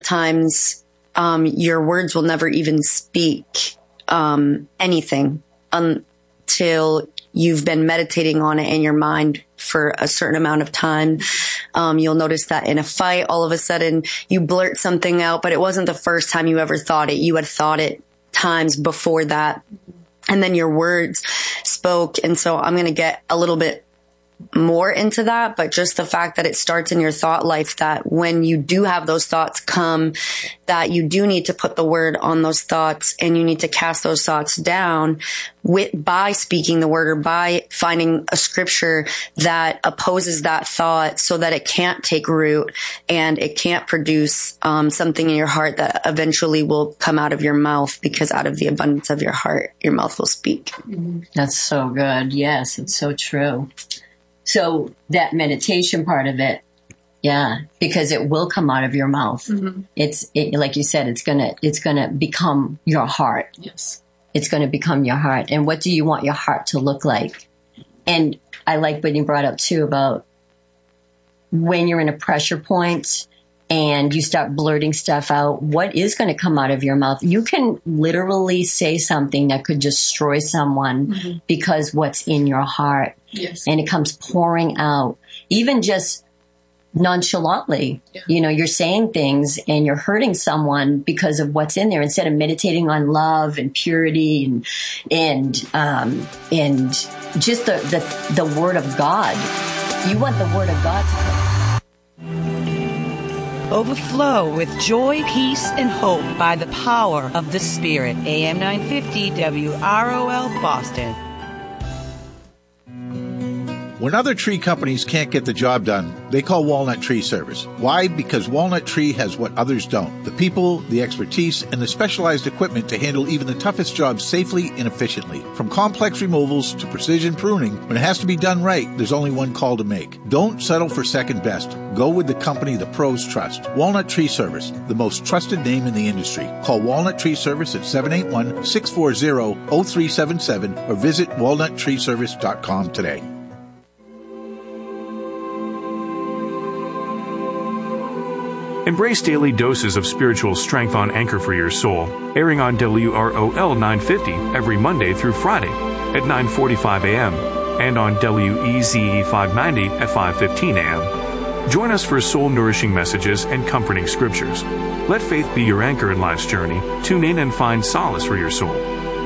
times, your words will never even speak, anything until you've been meditating on it in your mind for a certain amount of time. You'll notice that in a fight, all of a sudden you blurt something out, but it wasn't the first time you ever thought it. You had thought it times before that. And then your words spoke. And so I'm going to get a little bit more into that, but just the fact that it starts in your thought life, that when you do have those thoughts come, that you do need to put the word on those thoughts, and you need to cast those thoughts down by speaking the word, or by finding a scripture that opposes that thought so that it can't take root and it can't produce something in your heart that eventually will come out of your mouth, because out of the abundance of your heart, your mouth will speak. That's so good. Yes, it's so true. So that meditation part of it, yeah, because it will come out of your mouth. Mm-hmm. It's like you said, it's gonna become your heart. Yes, it's gonna become your heart. And what do you want your heart to look like? And I like what you brought up too about when you're in a pressure point and you start blurting stuff out. What is going to come out of your mouth? You can literally say something that could destroy someone because what's in your heart. Yes. And it comes pouring out, even just nonchalantly. Yeah. You know, you're saying things and you're hurting someone because of what's in there, instead of meditating on love and purity and just the word of God. You want the word of God to come. Overflow with joy, peace, and hope by the power of the Spirit. AM 950 WROL Boston. When other tree companies can't get the job done, they call Walnut Tree Service. Why? Because Walnut Tree has what others don't. The people, the expertise, and the specialized equipment to handle even the toughest jobs safely and efficiently. From complex removals to precision pruning, when it has to be done right, there's only one call to make. Don't settle for second best. Go with the company the pros trust. Walnut Tree Service, the most trusted name in the industry. Call Walnut Tree Service at 781-640-0377 or visit walnuttreeservice.com today. Embrace daily doses of spiritual strength on Anchor for Your Soul, airing on WROL 950 every Monday through Friday at 9:45 a.m. and on WEZE 590 at 5:15 a.m. Join us for soul-nourishing messages and comforting scriptures. Let faith be your anchor in life's journey. Tune in and find solace for your soul.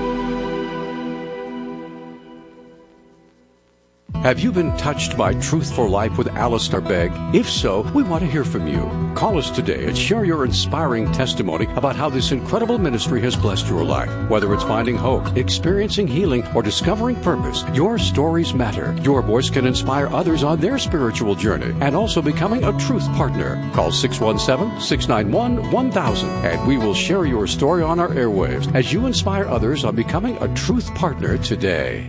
Have you been touched by Truth for Life with Alistair Begg? If so, we want to hear from you. Call us today and share your inspiring testimony about how this incredible ministry has blessed your life. Whether it's finding hope, experiencing healing, or discovering purpose, your stories matter. Your voice can inspire others on their spiritual journey and also becoming a Truth Partner. Call 617-691-1000 and we will share your story on our airwaves as you inspire others on becoming a Truth Partner today.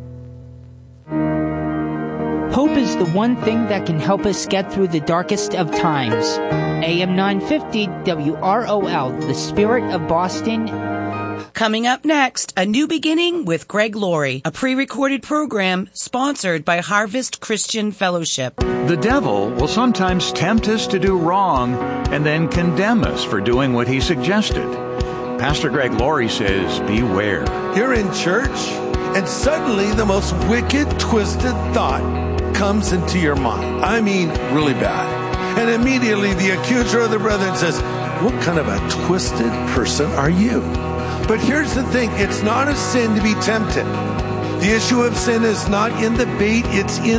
Hope is the one thing that can help us get through the darkest of times. AM 950 WROL, the Spirit of Boston. Coming up next, A New Beginning with Greg Laurie, a pre-recorded program sponsored by Harvest Christian Fellowship. The devil will sometimes tempt us to do wrong and then condemn us for doing what he suggested. Pastor Greg Laurie says, beware. You're in church, and suddenly the most wicked, twisted thought comes into your mind. I mean, really bad. And immediately the accuser of the brethren says, what kind of a twisted person are you? But here's the thing. It's not a sin to be tempted. The issue of sin is not in the bait. It's in